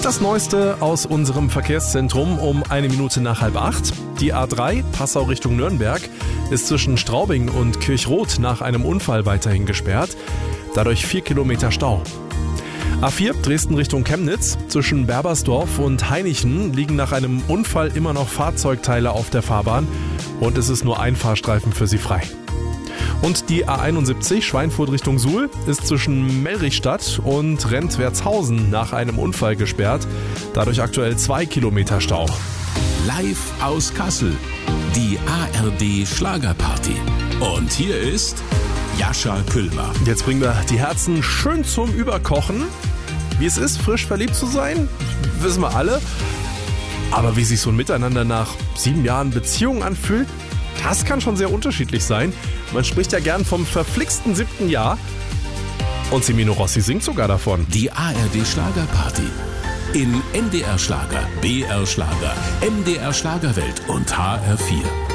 Das Neueste aus unserem Verkehrszentrum um 7:01. Die A3 Passau Richtung Nürnberg ist zwischen Straubing und Kirchroth nach einem Unfall weiterhin gesperrt. Dadurch 4 Kilometer Stau. A4 Dresden Richtung Chemnitz. Zwischen Berbersdorf und Hainichen liegen nach einem Unfall immer noch Fahrzeugteile auf der Fahrbahn und es ist nur ein Fahrstreifen für sie frei. Und die A71 Schweinfurt Richtung Suhl ist zwischen Mellrichstadt und Rentwertshausen nach einem Unfall gesperrt. Dadurch aktuell 2 Kilometer Stau. Live aus Kassel, die ARD Schlagerparty. Und hier ist Jascha Küllmer. Jetzt bringen wir die Herzen schön zum Überkochen. Wie es ist, frisch verliebt zu sein, wissen wir alle. Aber wie sich so ein Miteinander nach 7 Jahren Beziehung anfühlt, das kann schon sehr unterschiedlich sein. Man spricht ja gern vom verflixten 7. Jahr. Und Semino Rossi singt sogar davon. Die ARD Schlagerparty. In NDR Schlager, BR Schlager, MDR Schlagerwelt und HR4.